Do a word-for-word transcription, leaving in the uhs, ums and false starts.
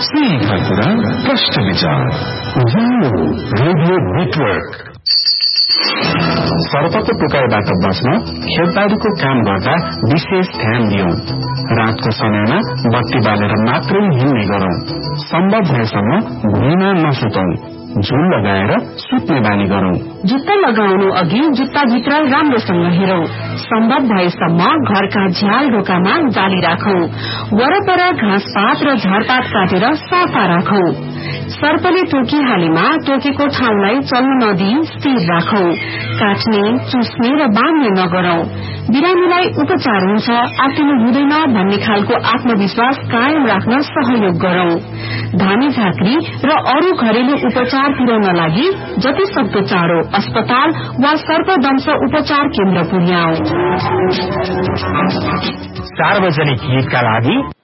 सीधा कुरा प्रश्न विचार रेडियो नेटवर्क। सर्पको टोकाइबाट बस्न खेतबारीको काम गर्दा विशेष ध्यान दियौं। रातको समयमा बत्ती बालेर मात्रै हिँड्ने गरौं। सम्भव भएसम्म भुइँमा नसुतौं। झुल लगाएर सुत्ने बानी गरौं। जुत्ता लगाउनु अघि जुत्ता भित्र राम्रोसँग हेरौं। सम्भव भएसम्म घरका झ्याल ढोकामा जाली राखौं। वरपर घाँसपात र झारपात काटेर सफा राखौं। सर्पले टोकिहालेमा टोकेको ठाउँलाई चल्न नदिई स्थिर राखौं। काट्ने, चुस्ने र बाँध्ने नगरौं। बिरामीलाई उपचार हुन्छ, आत्तिनु हुँदैन भन्ने खालको आत्मविश्वास कायम राख्न सहयोग गरौं। धामी झाँक्री र अरू घरेलु उपचार पुर्याउन लागि जति सक्दो चाँडो अस्पताल वा सर्पदंश उपचार केन्द्र पुर्याऊ। सार्वजनिक हितका लागि